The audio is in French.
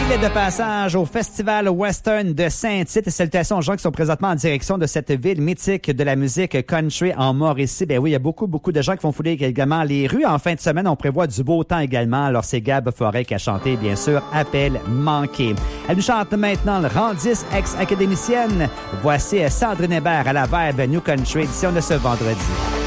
Il est de passage au Festival Western de Saint-Tite et salutations aux gens qui sont présentement en direction de cette ville mythique de la musique country en Mauricie. Ben oui, il y a beaucoup de gens qui vont fouler également les rues. En fin de semaine, on prévoit du beau temps également. Alors, c'est Gab Forêt qui a chanté, bien sûr, Appel manqué. Elle nous chante maintenant le Randis ex-académicienne. Voici Sandrine Hébert à la Vibe New Country, édition de ce vendredi.